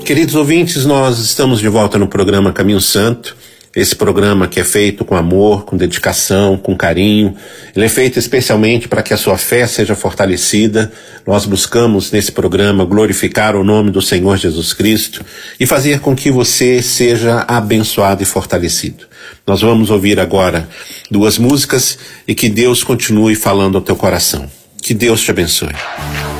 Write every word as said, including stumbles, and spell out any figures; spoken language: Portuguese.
Queridos ouvintes, nós estamos de volta no programa Caminho Santo, esse programa que é feito com amor, com dedicação, com carinho. Ele é feito especialmente para que a sua fé seja fortalecida. Nós buscamos nesse programa glorificar o nome do Senhor Jesus Cristo e fazer com que você seja abençoado e fortalecido. Nós vamos ouvir agora duas músicas e que Deus continue falando ao teu coração. Que Deus te abençoe.